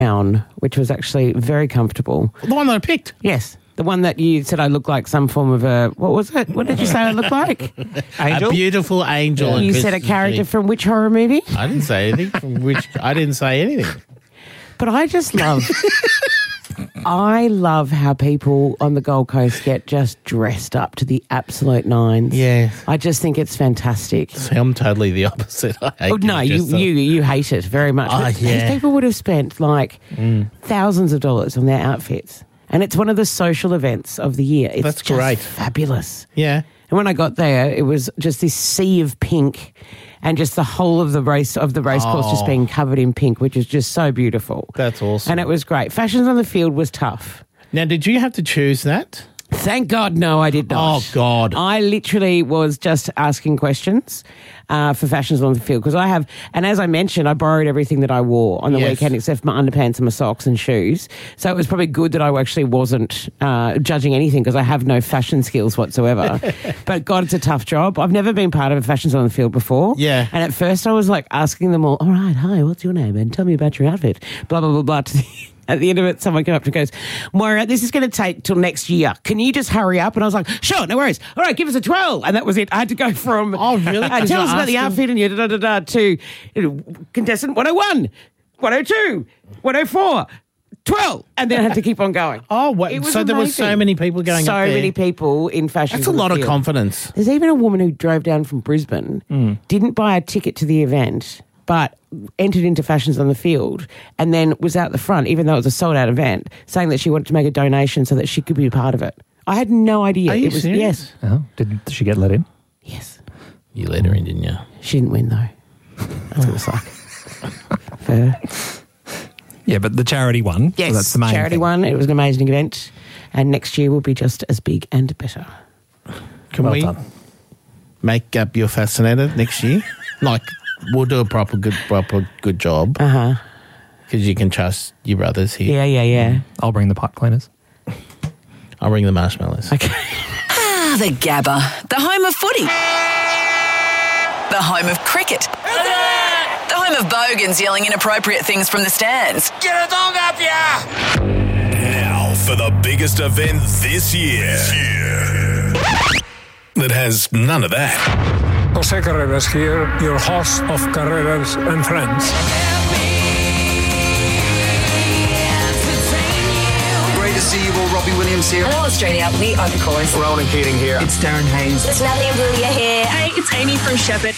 gown, which was actually very comfortable. The one that I picked. Yes. The one that you said I looked like some form of a... What was it? What did you say I looked like? Angel? A beautiful angel. You said a character from which horror movie? I didn't say anything. I didn't say anything. But I just love... I love how people on the Gold Coast get just dressed up to the absolute nines. Yeah. I just think it's fantastic. See, I'm totally the opposite. I hate you hate it very much. Oh, These people would have spent thousands of dollars on their outfits. And it's one of the social events of the year. It's That's just great. Fabulous. Yeah. And when I got there, it was just this sea of pink and just the whole of the race course just being covered in pink, which is just so beautiful. That's awesome. And it was great. Fashions on the Field was tough. Now, did you have to choose that? Thank God, no, I did not. Oh, God. I literally was just asking questions for Fashions on the Field because I have, and as I mentioned, I borrowed everything that I wore on the weekend except for my underpants and my socks and shoes. So it was probably good that I actually wasn't judging anything because I have no fashion skills whatsoever. But God, it's a tough job. I've never been part of a Fashions on the Field before. Yeah. And at first I was like asking them all right, hi, what's your name? And tell me about your outfit. Blah, blah, blah, blah. At the end of it, someone came up and goes, Moira, this is going to take till next year. Can you just hurry up? And I was like, sure, no worries. All right, give us a 12. And that was it. I had to go from, oh, really? Tell us about the outfit and to contestant 101, 102, 104, 12. And then I had to keep on going. Oh, what? So there were so many people going up there. So many people in fashion. That's a lot of confidence. There's even a woman who drove down from Brisbane, didn't buy a ticket to the event, but entered into Fashions on the Field and then was out the front, even though it was a sold-out event, saying that she wanted to make a donation so that she could be a part of it. I had no idea. Are you serious? Yes. Oh, did she get let in? Yes. You let her in, didn't you? She didn't win, though. That's what it was like. Fair. Yeah, but the charity one. Yes, so that's the main charity thing. one. It was an amazing event. And next year will be just as big and better. Can we make up your fascinator next year? Like... We'll do a proper good job. Uh-huh. Because you can trust your brothers here. Yeah. I'll bring the pipe cleaners. I'll bring the marshmallows. Okay. The Gabba, the home of footy. The home of cricket. The home of bogans yelling inappropriate things from the stands. Get a dog up here! Now for the biggest event this year. That has none of that. Jose Carreras here, your host of Carreras and Friends. Great to see you all. Robbie Williams here. Hello, Australia. We are the Chorus. Ronan Keating here. It's Darren Hayes. It's Natalie Imbruglia here. Hey, it's Amy from Shepherd.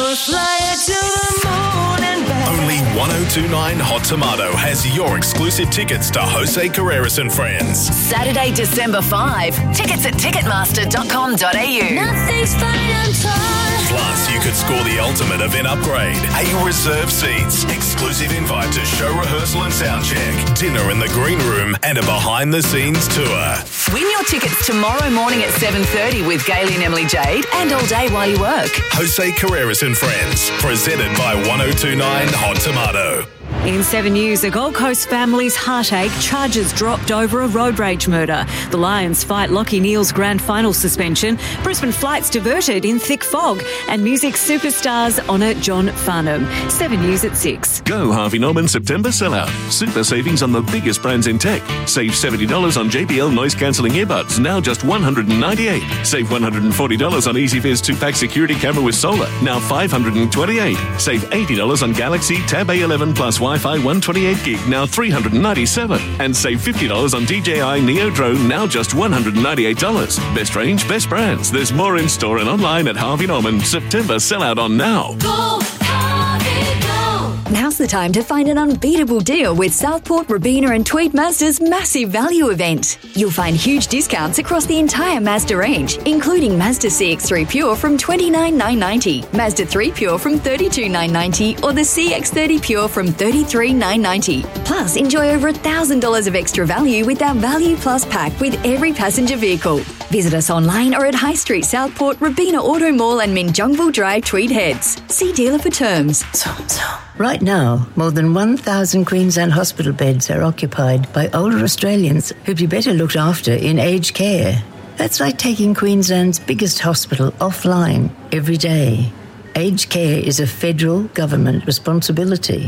Only 1029 Hot Tomato has your exclusive tickets to Jose Carreras and Friends. Saturday, December 5. Tickets at ticketmaster.com.au. Nothing's fine, Plus, you could score the ultimate event upgrade, A reserve seats, exclusive invite to show rehearsal and sound check, dinner in the green room, and a behind-the-scenes tour. Win your tickets tomorrow morning at 7:30 with Gailey and Emily Jade and all day while you work. Jose Carreras and Friends, presented by 1029 Hot Tomato. In 7 News, a Gold Coast family's heartache, charges dropped over a road rage murder. The Lions fight Lachie Neale's grand final suspension. Brisbane flights diverted in thick fog. And music superstars honour John Farnham. 7 News at 6. Go Harvey Norman September sellout. Super savings on the biggest brands in tech. Save $70 on JBL noise cancelling earbuds, now just $198. Save $140 on EasyViz 2-pack security camera with solar, now $528. Save $80 on Galaxy Tab A11 Plus Wi-Fi 128 gig, now $397. And save $50 on DJI Neo Drone, now just $198. Best range, best brands. There's more in store and online at Harvey Norman. September sellout on now. Go, Harvey, go! Now's the time to find an unbeatable deal with Southport, Robina and Tweed Mazda's massive value event. You'll find huge discounts across the entire Mazda range, including Mazda CX-3 Pure from $29,990, Mazda 3 Pure from $32,990, or the CX-30 Pure from $33,990. Plus, enjoy over $1,000 of extra value with our Value Plus pack with every passenger vehicle. Visit us online or at High Street, Southport, Robina Auto Mall and Minjongville Drive, Tweed Heads. See dealer for terms. Right now, more than 1,000 Queensland hospital beds are occupied by older Australians who'd be better looked after in aged care. That's like taking Queensland's biggest hospital offline every day. Aged care is a federal government responsibility.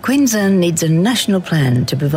Queensland needs a national plan to provide